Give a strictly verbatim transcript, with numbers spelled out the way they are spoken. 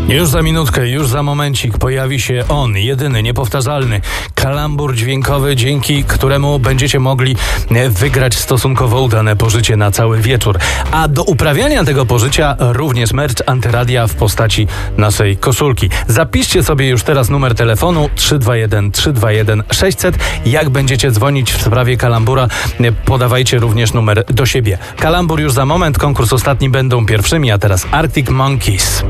Już za minutkę, już za momencik pojawi się on, jedyny, niepowtarzalny kalambur dźwiękowy, dzięki któremu będziecie mogli wygrać stosunkowo udane pożycie na cały wieczór. A do uprawiania tego pożycia również merch Antyradia w postaci naszej koszulki. Zapiszcie sobie już teraz numer telefonu trzy dwa jeden trzy dwa jeden sześćset. Jak będziecie dzwonić w sprawie kalambura, podawajcie również numer do siebie. Kalambur już za moment, konkurs ostatni będą pierwszymi, a teraz Arctic Monkeys.